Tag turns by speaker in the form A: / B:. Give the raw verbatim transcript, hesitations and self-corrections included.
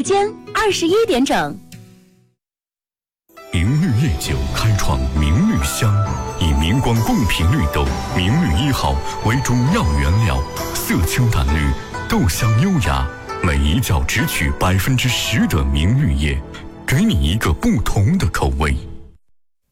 A: 间二十一点整。
B: 明绿夜酒开创明绿香，以明光贡品绿豆明绿一号为主要原料，色清淡绿，豆香优雅，每一窖只取百分之十的明绿叶，给你一个不同的口味。